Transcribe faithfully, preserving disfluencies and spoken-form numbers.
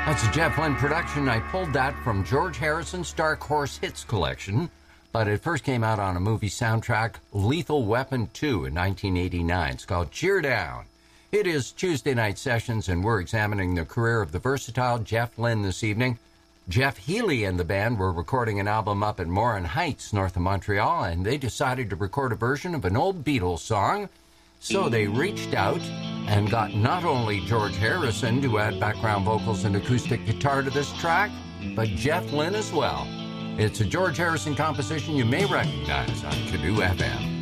That's a Jeff Lynne production. I pulled that from George Harrison's Dark Horse Hits collection, but it first came out on a movie soundtrack, Lethal Weapon two, in nineteen eighty-nine. It's called Cheer Down. It is Tuesday Night Sessions, and we're examining the career of the versatile Jeff Lynne this evening. Jeff Healey and the band were recording an album up at Morin Heights, north of Montreal, and they decided to record a version of an old Beatles song. So they reached out and got not only George Harrison to add background vocals and acoustic guitar to this track, but Jeff Lynne as well. It's a George Harrison composition you may recognize on Canoe F M.